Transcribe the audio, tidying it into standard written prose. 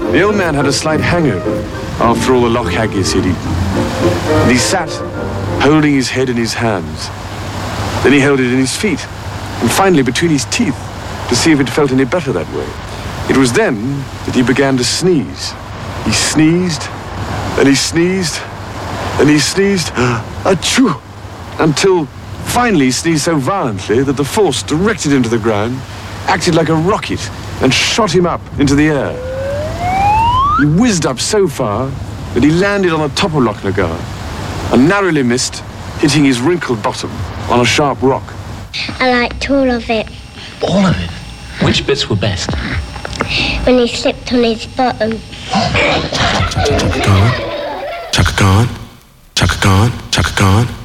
The old man had a slight hangover after all the loch haggis he'd eaten. And he sat, holding his head in his hands. Then he held it in his feet, and finally between his teeth, to see if it felt any better that way. It was then that he began to sneeze. He sneezed, and he sneezed, and he sneezed, achoo, until finally he sneezed so violently that the force directed him to the ground, acted like a rocket, and shot him up into the air. He whizzed up so far that he landed on the top of Loch Nagar and narrowly missed, hitting his wrinkled bottom on a sharp rock. I liked all of it. All of it? Which bits were best? When he slipped on his bottom. Chaka Khan, Chaka Khan, Chaka Khan, Chaka Khan.